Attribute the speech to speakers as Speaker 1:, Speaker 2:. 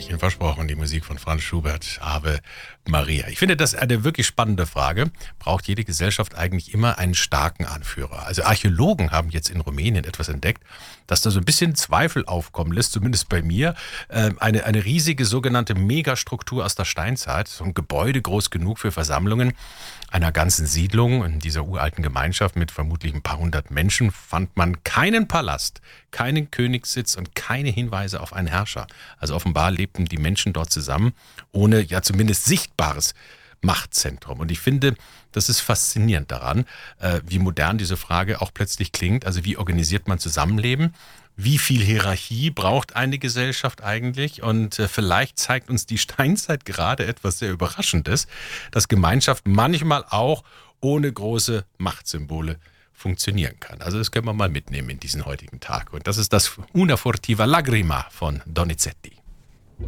Speaker 1: Ihnen versprochen, die Musik von Franz Schubert, Ave Maria. Ich finde das eine wirklich spannende Frage. Braucht jede Gesellschaft eigentlich immer einen starken Anführer? Also Archäologen haben jetzt in Rumänien etwas entdeckt, das da so ein bisschen Zweifel aufkommen lässt, zumindest bei mir. Eine riesige sogenannte Megastruktur aus der Steinzeit, so ein Gebäude groß genug für Versammlungen einer ganzen Siedlung. In dieser uralten Gemeinschaft mit vermutlich ein paar hundert Menschen fand man keinen Palast, keinen Königssitz und keine Hinweise auf einen Herrscher. Also offenbar lebten die Menschen dort zusammen, ohne ja zumindest sichtbares Machtzentrum. Und ich finde, das ist faszinierend daran, wie modern diese Frage auch plötzlich klingt. Also wie organisiert man Zusammenleben? Wie viel Hierarchie braucht eine Gesellschaft eigentlich? Und vielleicht zeigt uns die Steinzeit gerade etwas sehr Überraschendes, dass Gemeinschaft manchmal auch ohne große Machtsymbole funktionieren kann. Also das können wir mal mitnehmen in diesen heutigen Tag. Und das ist das Una furtiva lagrima von Donizetti.